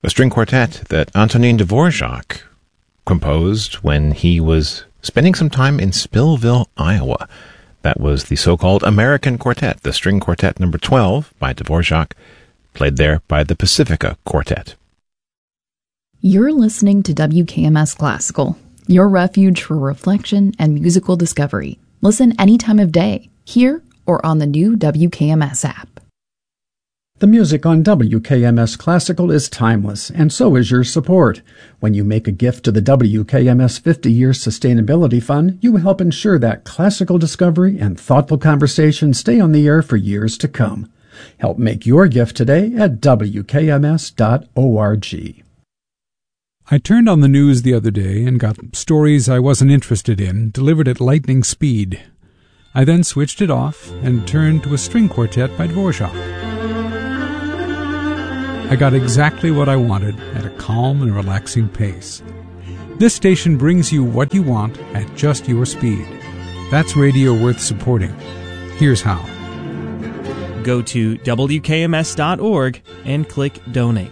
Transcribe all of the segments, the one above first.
a string quartet that Antonin Dvorak composed when he was spending some time in Spillville, Iowa. That was the so-called American Quartet, the string quartet number 12 by Dvorak, played there by the Pacifica Quartet. You're listening to WKMS Classical, your refuge for reflection and musical discovery. Listen any time of day, here or on the new WKMS app. The music on WKMS Classical is timeless, and so is your support. When you make a gift to the WKMS 50-Year Sustainability Fund, you help ensure that classical discovery and thoughtful conversation stay on the air for years to come. Help make your gift today at WKMS.org. I turned on the news the other day and got stories I wasn't interested in delivered at lightning speed. I then switched it off and turned to a string quartet by Dvorak. I got exactly what I wanted at a calm and relaxing pace. This station brings you what you want at just your speed. That's radio worth supporting. Here's how. Go to WKMS.org and click Donate.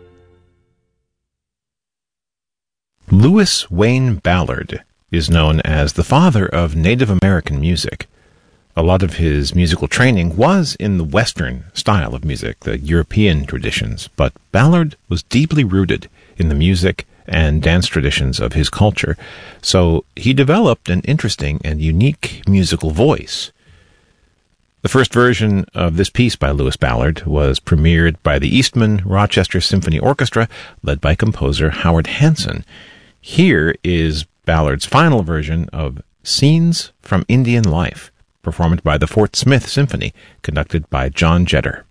Lewis Wayne Ballard is known as the father of Native American music. A lot of his musical training was in the Western style of music, the European traditions, but Ballard was deeply rooted in the music and dance traditions of his culture, so he developed an interesting and unique musical voice. The first version of this piece by Lewis Ballard was premiered by the Eastman Rochester Symphony Orchestra, led by composer Howard Hanson. Here is Ballard's final version of Scenes from Indian Life, performed by the Fort Smith Symphony, conducted by John Jetter.